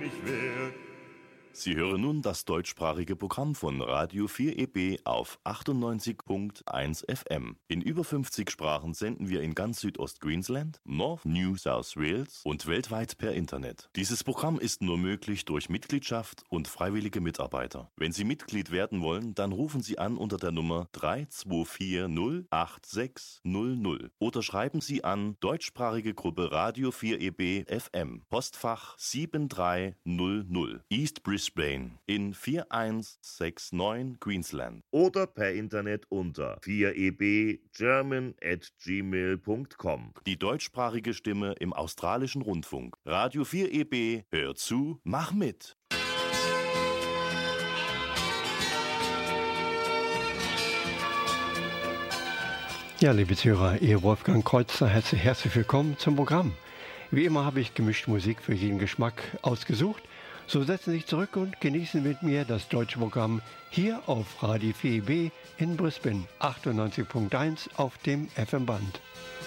glücklich wird. Sie hören nun das deutschsprachige Programm von Radio 4EB auf 98.1 FM. In über 50 Sprachen senden wir in ganz Südost-Queensland, North New South Wales und weltweit per Internet. Dieses Programm ist nur möglich durch Mitgliedschaft und freiwillige Mitarbeiter. Wenn Sie Mitglied werden wollen, dann rufen Sie an unter der Nummer 3240 8600 oder schreiben Sie an deutschsprachige Gruppe Radio 4EB FM, Postfach 7300, East Brisbane in 4169 Queensland oder per Internet unter 4ebgerman@gmail.com. Die deutschsprachige Stimme im australischen Rundfunk. Radio 4EB, hör zu, mach mit! Ja, liebe Zuhörer, Ihr Wolfgang Kreuzer, herzlich willkommen zum Programm. Wie immer habe ich gemischte Musik für jeden Geschmack ausgesucht. So setzen Sie sich zurück und genießen mit mir das deutsche Programm hier auf Radio 4EB in Brisbane 98.1 auf dem FM-Band.